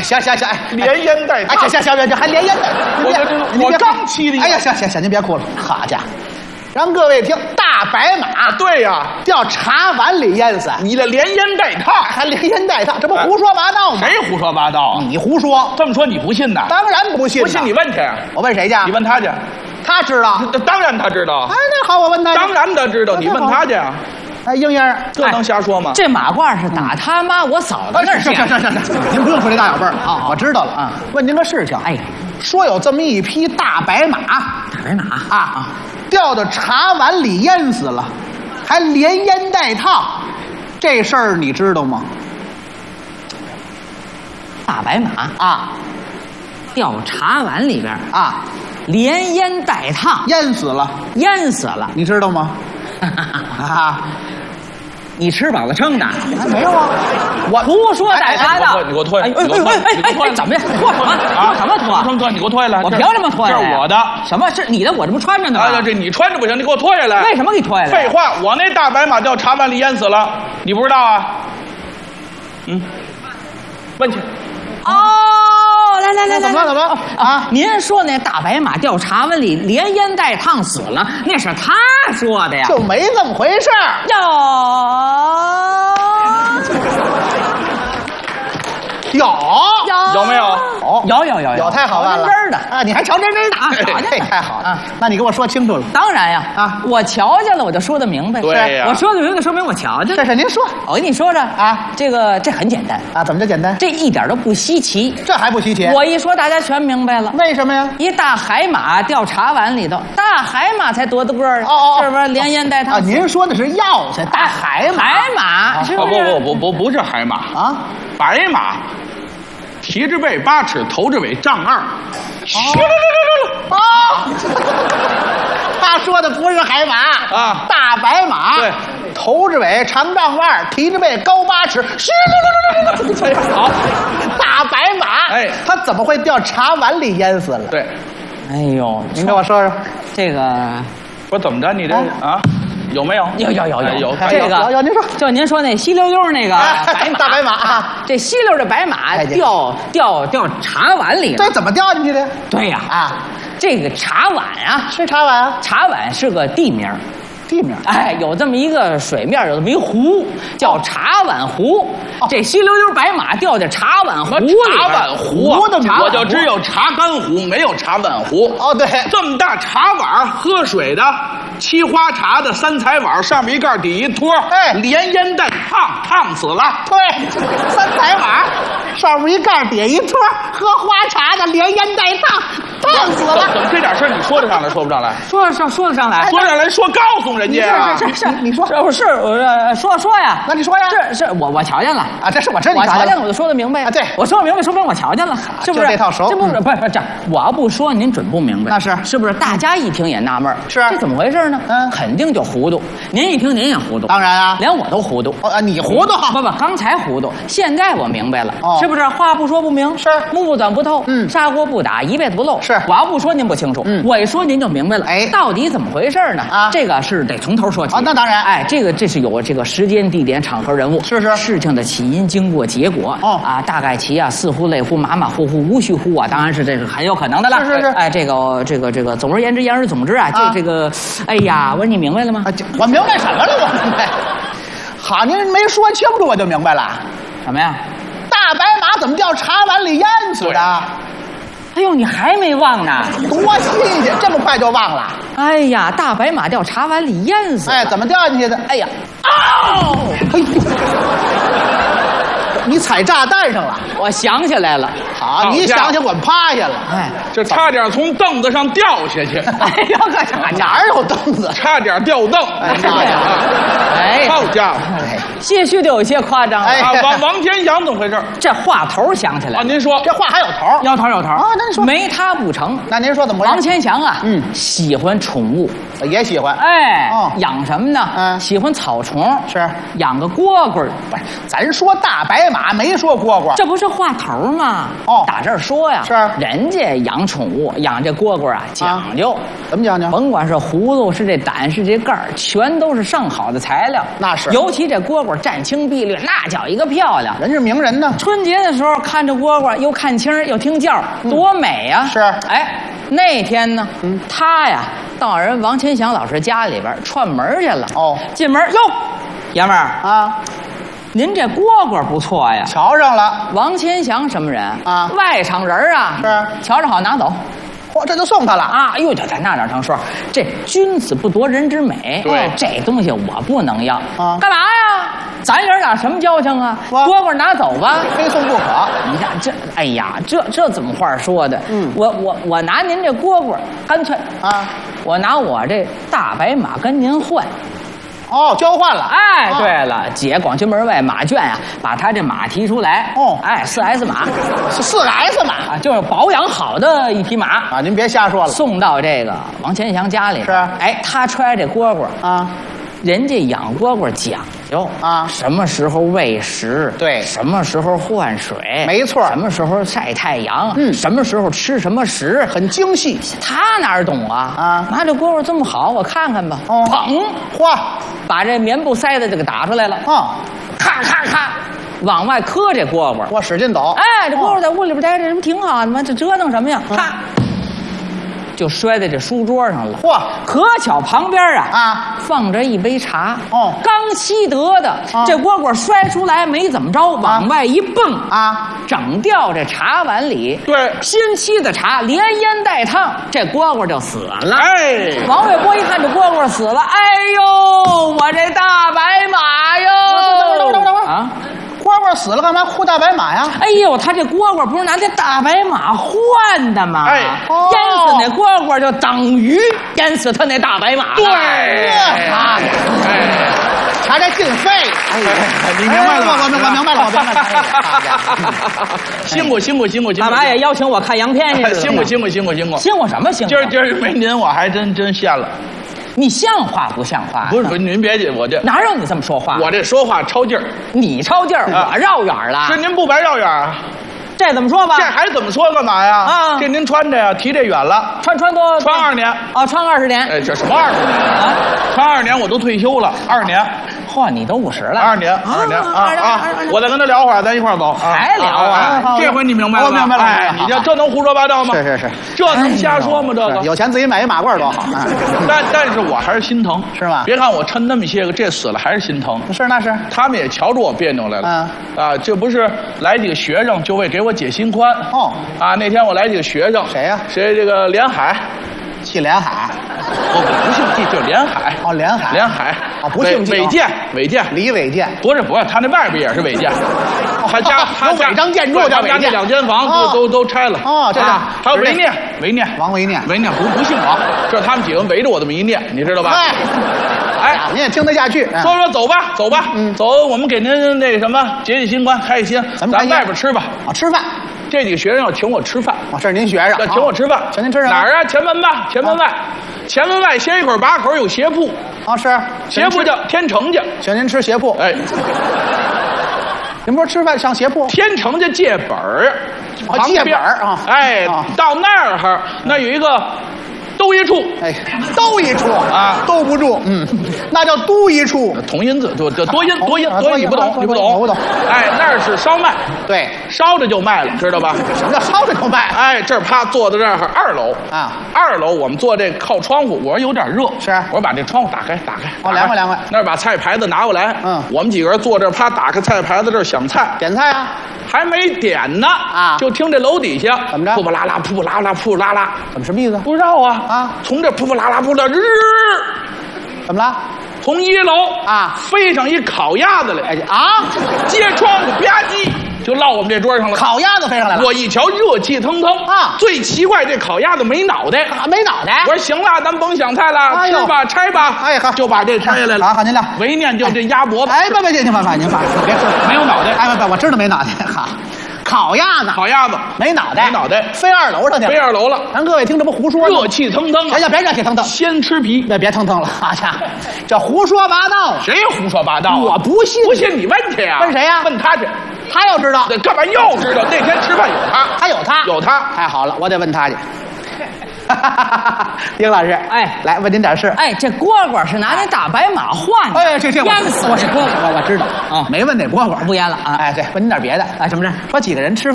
行，哎， 连烟带烫。 哎，行，这还连烟带。 我刚沏的。 哎呀，行，您别哭了。好家伙，让各位听，大白马。 对呀， 掉茶碗里淹死。 你这连烟带烫， 还连烟带烫，这不胡说八道吗？ 谁胡说八道啊？ 你胡说。 这么说你不信呐？ 当然不信。 不信你问去。 我问谁去？ 你问他去。 他知道。 当然他知道。 哎，那好，我问他。 当然他知道，你问他去。 哎，英英， 这能瞎说吗？ 这马褂是打他妈我嫂子那儿去。 行，您不用说这大小辈儿啊，我知道了啊。问您个事情， 哎， 说有这么一匹大白马，啊，掉到茶碗里淹死了，还连烟带烫，这事儿你知道吗？ 大白马啊， 掉茶碗里边啊， 连烟带烫， 淹死了， 你知道吗？啊， 你吃饱了撑的？ 没有啊， 我胡说带他的。 你给我脱下来！ 哎，怎么呀？脱什么？脱什么脱？ 脱！你给我脱下来！ 我凭什么脱下来？ 这是我的。 什么是你的？我这不穿着呢吗？ 哎呀，这你穿着不行，你给我脱下来。 为什么给你脱下来？ 废话，我那大白马掉茶碗里淹死了，你不知道啊？问去。 哦，来， 怎么了？ 啊！您说那大白马掉茶碗里连烟带烫死了，那是他说的呀？ 就没这么回事儿。 有没有？ 有， 太好了， 真真的啊！你还瞧真的啊？这太好了啊！那你给我说清楚了。 当然呀， 啊， 我瞧见了，我就说得明白。 对呀， 我说得明白，说明我瞧见了。 这是您说。 我跟你说着啊， 这很简单啊，怎么就简单？ 这一点都不稀奇， 这还不稀奇？ 我一说大家全明白了。 为什么呀？ 一大海马掉茶碗里头，大海马才多大个儿啊？ 是不是连烟带烫？ 啊，您说的是药材大海马？ 海马是不是？ 不是海马啊， 白马。蹄之背8尺，头之尾丈2。 啊！他说的不是海马啊， 大白马。 对， 头之尾长丈2，蹄之背高8尺。 好， 大白马。 哎， 他怎么会掉茶碗里淹死了？ 对。 哎呦， 您跟我说说， 这个我怎么着？你这啊？有没有？ 有。 这个有，您说。 就您说那稀溜溜那个白马， 大白马啊， 这稀溜的白马掉茶碗里了。 这怎么掉进去的？ 对呀，啊，这个茶碗啊， 是茶碗啊， 茶碗是个地名。哎，有这么一个水面，有这么一湖，叫茶碗湖。这稀溜溜白马掉在茶碗湖里。 茶碗湖的，我就只有茶干湖，没有茶碗湖。 哦，对， 这么大茶碗，喝水的沏花茶的三彩碗，上面一盖底一托， 哎， 连烟带烫死了。 对，三彩碗上面一盖底一托，喝花茶的连烟带烫死了。 怎么这点事儿你说得上来，说不上来？ 说得上来， 说上来说告诉人家啊！ 是， 你说说呀？ 那你说呀？ 是我瞧见了啊！这是我真我瞧见了，我就说得明白啊！对， 我说得明白，说明我瞧见了，是不是？ 这套熟， 这不是这，我要不说您准不明白。 那是不是？大家一听也纳闷， 是这怎么回事呢？肯定就糊涂。您一听您也糊涂， 当然啊， 连我都糊涂。 你糊涂？ 不，刚才糊涂，现在我明白了，是不是？话不说不明， 是目不转不透，砂锅不打一辈子不漏。 是， 我要不说您不清楚，我一说您就明白了。 哎， 到底怎么回事呢？啊，这个是得从头说起。 那当然。 哎，这是有这个时间、地点、场合、人物， 是事情的起因、经过、结果。大概其啊，似乎、类乎、马马虎虎、无序乎啊，当然是这个很有可能的了。 是。 哎，这个，总而言之，言而总之啊，就这个，哎呀，我说你明白了吗？ 我明白什么了？我明白。好，您没说清楚，我就明白了。 什么呀？ 大白马怎么掉茶碗里淹死的？ 哎呦，你还没忘呢？ 多新鲜，这么快就忘了？ 哎呀，大白马掉茶碗里淹死了。 哎，怎么掉进去的？ 哎呀， 哎呦，你踩炸弹上了。 我想起来了。 好，你想想，我趴下了。 哎，这差点从凳子上掉下去。 哎呦， 哪有凳子？ 差点掉凳。 哎， 好家伙！ 些许的有些夸张。 哎，王天祥怎么回事？ 这话头想起来啊，您说这话还有头？ 有头啊！那您说， 没他不成。 那您说怎么回事？ 王千祥啊，喜欢宠物， 也喜欢。 哎，养什么呢？喜欢草虫， 是养个蝈蝈。 不是，咱说大白马，没说蝈蝈。 这不是话头吗？ 哦打这儿说呀， 是人家养宠物养这蝈蝈啊讲究， 怎么讲究？ 甭管是葫芦是这胆是这盖儿，全都是上好的材料。 那是尤其这蝈蝈湛青碧绿，那叫一个漂亮。 人是名人呢。 春节的时候看着蝈蝈，又看清又听叫，多美呀！ 是哎，那天呢，他呀到人王千祥老师家里边串门去了。 哦， 进门哟，爷们儿啊， 您这蝈蝈不错呀。 瞧上了。 王千祥什么人啊外场人啊。 是瞧着好拿走。 嚯，这就送他了。 啊，哎呦，这在那哪成说？这君子不夺人之美。 对这东西我不能要。 啊干嘛呀？咱爷俩什么交情啊？ 哇蝈蝈拿走吧。 非送不可。 你看这，哎呀，这怎么话说的？我拿您这蝈蝈，干脆啊， 我拿我这大白马跟您换。 哦，交换了。 哎，对了，姐广渠门外马圈啊，把他这马提出来。 哦哎，4S 马是4S 马啊，就是保养好的一匹马。 啊，您别瞎说了。 送到这个王千祥家里。 是哎，他揣这蝈蝈啊， 人家养蝈蝈讲究啊什么时候喂食， 对什么时候换水， 没错什么时候晒太阳， 嗯什么时候吃什么食， 很精细。 他哪儿懂啊？ 啊拿这蝈蝈这么好，我看看吧。 哦砰， 嚯， 把这棉布塞子就给打出来了， 啊， 咔咔咔，往外磕这蝈蝈。 我使劲抖。 哎，这蝈蝈在屋里边待着，这不挺好的吗？这折腾什么呀？咔，就摔在这书桌上了。 嚯可巧旁边啊， 放着一杯茶。 哦刚沏得的。这蝈蝈摔出来没怎么着，往外一蹦啊， 整掉这茶碗里。 对新沏的茶连烟带烫，这蝈蝈就死了。 哎， 王月波一看这蝈蝈死了，哎呦，我这大白马哟！ 等会儿啊！ 蝈蝈死了，干嘛护大白马呀？ 哎呦，他这蝈蝈不是拿这大白马换的吗？ 哎哦淹死那蝈蝈就等于淹死他那大白马了。 对啊，查这进费。哎呀， 你明白了吗？ 我明白了，我明白了。 辛苦辛苦辛苦辛苦！ 干嘛也邀请我看洋片去了？ 辛苦辛苦辛苦辛苦！ 辛苦什么辛苦？ 今儿没您，我还真羡了。 你像话不像话？ 不是您别介，我这哪有你这么说话？ 我这说话超劲儿， 你超劲儿， 啊我绕远了。 是您不白绕远啊？ 这怎么说吧？ 这还怎么说干嘛呀？ 啊这您穿着呀，提这远了， 穿多穿2年。 啊，穿20年。 哎，这什么20年啊？ 穿2年我都退休了，2年。 嚯，你都50了。 2年我再跟他聊会儿，咱一块儿走。 还聊啊这回你明白了吧？ 我明白了哎，你这能胡说八道吗？ 是， 这能瞎说吗？这个有钱自己买一马褂多好。 但是我还是心疼， 是吗别看我抻那么些个，这死了还是心疼。 那是。 他们也瞧出我别扭来了。啊，这不是来几个学生就为给我解心宽。 哦啊，那天我来几个学生， 谁呀谁这个连海， 去连海。 不姓季，就连海。 哦，连海。 连海。 哦，不姓季。 违建。 李伟建。 不是，他那外边也是违建。他家有违章建筑叫违建。 这2间房都拆了。 哦，这还有违念。 王维念不姓王，这他们几个围着我这么一念，你知道吧？哎， 你也听得下去。 说走吧，走，我们给您那什么解心宽，开心。咱外边吃吧。 啊，吃饭。 这几个学生要请我吃饭。 哦，这是您学生。 要请我吃饭。 请您吃什么？ 哪儿啊？前门吧，前门外。前门外斜一口把口有鞋铺。 啊，是。 鞋铺叫天成家。 请您吃鞋铺。 哎。 您不是吃饭上鞋铺？ 天成家借本儿。 借本儿啊。 哎，到那儿那有一个。都一处， 哎，都一处啊， 兜不住，那叫都一处， 同音字就多音，你不懂， 我不懂。 哎，那儿是烧麦， 对， 烧着就卖了，知道吧？ 什么叫烧着就卖？ 哎，这儿啪坐在这儿2楼啊 ，2楼我们坐这靠窗户，我说有点热， 是， 我说把这窗户打开， 哦，凉快。 那儿把菜牌子拿过来，我们几个人坐这儿啪打开菜牌子，这儿想菜， 点菜啊。 还没点呢啊， 就听这楼底下怎么着？ 噗噗啦啦，噗噗啦啦，噗啦啦， 怎么什么意思？ 不知道啊啊！ 从这噗噗啦啦噗啦， 怎么了？ 从1楼啊飞上一烤鸭子来， 啊！ 揭窗户吧唧就落我们这桌上了。 烤鸭子飞上来了， 我一瞧热气腾腾啊！ 最奇怪这烤鸭子没脑袋， 没脑袋。 我说行了，咱甭想菜了，吃吧，拆吧。 哎好， 就把这拆下来了。 好，您亮。 为念就这鸭脖子。 哎，别，您别说， 没有脑袋。 哎，不，我知道没脑袋。好， 烤鸭子， 烤鸭子没脑袋， 没脑袋， 飞2楼上去了， 飞2楼了。 咱各位听这不胡说吗？ 热气腾腾啊！ 行，别热气腾腾， 先吃皮， 别腾腾了，好家伙，这胡说八道啊！ 谁胡说八道啊？ 我不信， 不信你问去呀？ 问谁呀？ 问他去。 他要知道， 这干嘛又知道？那天吃饭有他， 还有他， 有他。 太好了，我得问他去。丁老师， 哎， 来问您点事。 哎，这蝈蝈是拿那大白马换的。 哎，这淹死我是蝈蝈，我知道啊， 没问哪蝈蝈， 不淹了啊。 哎，对，问您点别的。 哎，什么事？ 说几个人吃饭。